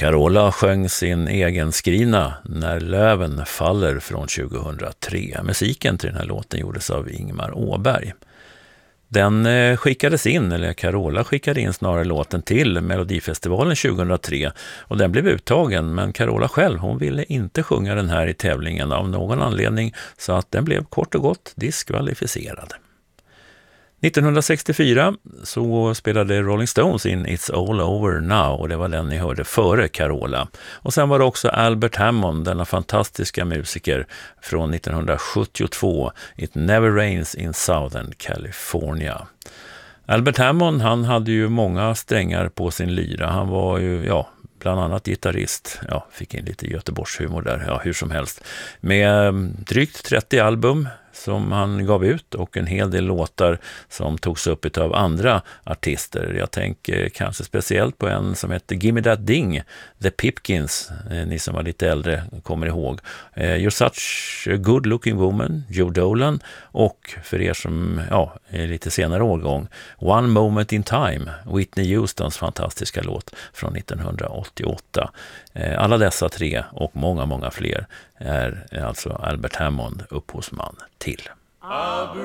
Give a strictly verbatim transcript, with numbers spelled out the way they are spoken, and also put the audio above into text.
Carola sjöng sin egen skrivna När löven faller från tjugohundratre. Musiken till den här låten gjordes av Ingmar Åberg. Den skickades in, eller Carola skickade in snarare låten till Melodifestivalen tjugohundratre och den blev uttagen, men Carola själv, hon ville inte sjunga den här i tävlingen av någon anledning, så att den blev kort och gott diskvalificerad. nittonhundrasextiofyra så spelade Rolling Stones in It's All Over Now och det var den ni hörde före Carola. Och sen var det också Albert Hammond, denna fantastiska musiker från nittonhundrasjuttiotvå, It Never Rains in Southern California. Albert Hammond, han hade ju många strängar på sin lyra. Han var ju, ja, bland annat gitarrist, ja, fick in lite Göteborgshumor där, ja, hur som helst. Med drygt trettio album som han gav ut och en hel del låtar som togs upp av andra artister. Jag tänker kanske speciellt på en som heter Gimme That Ding, The Pipkins, ni som var lite äldre kommer ihåg. You're Such a Good Looking Woman, Joe Dolan, och för er som ja, är lite senare årgång, One Moment in Time, Whitney Houstons fantastiska låt från nittonhundraåttioåtta. Alla dessa tre och många, många fler är alltså Albert Hammond upphovsman till.